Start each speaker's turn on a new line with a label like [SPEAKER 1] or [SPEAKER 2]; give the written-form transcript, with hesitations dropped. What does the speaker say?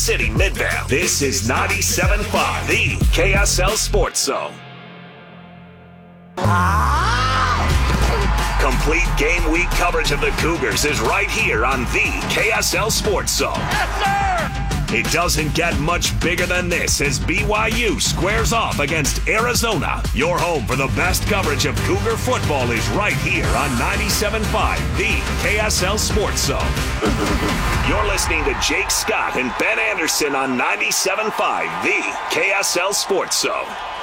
[SPEAKER 1] City Midvale. This is 97.5, the KSL Sports Zone. Complete game week coverage of the Cougars is right here on the KSL Sports Zone.
[SPEAKER 2] Yes, sir!
[SPEAKER 1] It doesn't get much bigger than this as BYU squares off against Arizona. Your home for the best coverage of Cougar football is right here on 97.5, the KSL Sports Zone. You're listening to Jake Scott and Ben Anderson on 97.5, the KSL Sports Zone.